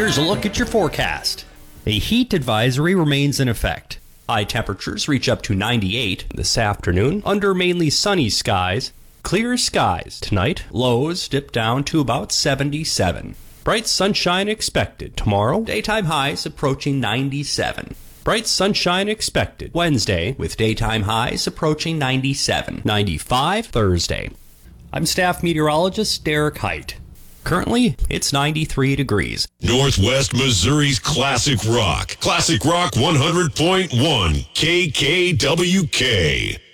Here's a look at your forecast. A heat advisory remains in effect. High temperatures reach up to 98 this afternoon under mainly sunny skies. Clear skies tonight. Lows dip down to about 77. Bright sunshine expected tomorrow. Daytime highs approaching 97. Bright sunshine expected Wednesday with daytime highs approaching 97. 95 Thursday. I'm staff meteorologist Derek Height. Currently, it's 93 degrees. Northwest Missouri's Classic Rock. Classic Rock 100.1 KKWK.